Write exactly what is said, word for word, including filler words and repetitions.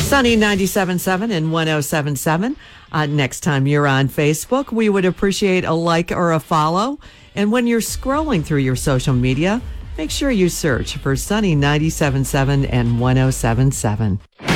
Sunny ninety-seven point seven and one oh seven point seven. Uh, next time you're on Facebook, we would appreciate a like or a follow. And when you're scrolling through your social media, make sure you search for Sunny ninety-seven point seven and one oh seven point seven.